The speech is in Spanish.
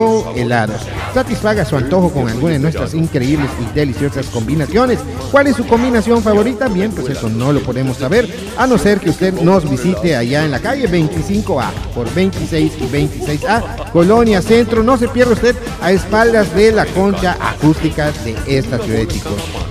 helados. Satisfaga su antojo con alguna de nuestras increíbles y deliciosas combinaciones. ¿Cuál es su combinación favorita? Bien, pues eso no lo podemos saber, a no ser que usted nos visite allá en la calle 25A por 26 y 26A, Colonia Centro. No se pierda usted, a espaldas de la concha acústica de esta ciudad, chicos.